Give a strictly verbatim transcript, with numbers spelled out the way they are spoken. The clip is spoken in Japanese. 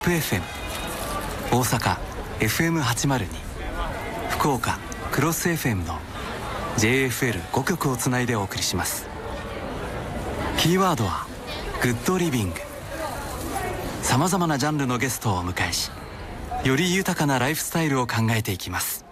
エフエム、大阪 エフエムはちまるに、福岡クロス エフエム の ジェイエフエルご 局をつないでお送りします。キーワードはグッドリビング。さまざまなジャンルのゲストをお迎えし、より豊かなライフスタイルを考えていきます。